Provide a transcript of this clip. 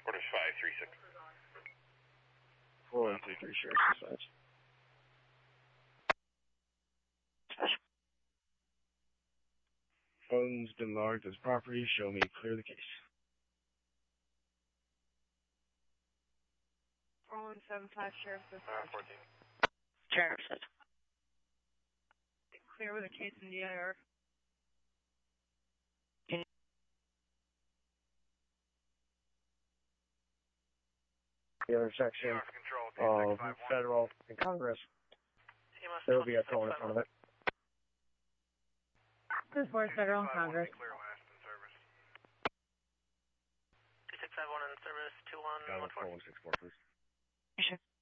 Orders 536. 4133, Sheriff's Dispatch. Phone's been logged as property. Show me clear the case. 4175, Sheriff's Dispatch. 14. Sheriff's Dispatch. Clear with a case in DIR. The intersection of Federal and Congress. There will be a toll in front of it. This is for Federal and Congress. 2651 in service, 2114. Down 4164, please. Sure.